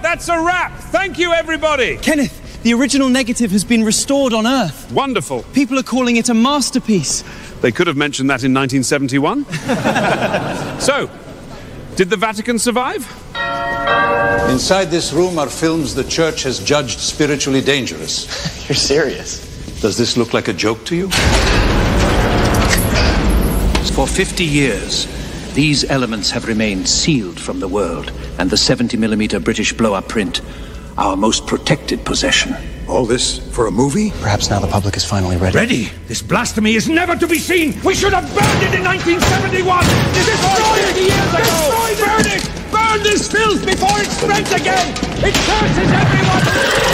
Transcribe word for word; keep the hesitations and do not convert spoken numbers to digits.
that's a wrap. Thank you, everybody. Kenneth, the original negative has been restored on Earth. Wonderful. People are calling it a masterpiece. They could have mentioned that in nineteen seventy-one. So, did the Vatican survive? Inside this room are films the church has judged spiritually dangerous. You're serious? Does this look like a joke to you? For fifty years, these elements have remained sealed from the world, and the seventy millimeter British blow-up print, our most protected possession. All this for a movie? Perhaps now the public is finally ready. Ready? This blasphemy is never to be seen! We should have burned it in nineteen seventy-one! Destroy it years ago! Burn it! Burn this filth before it spreads again! It curses everyone!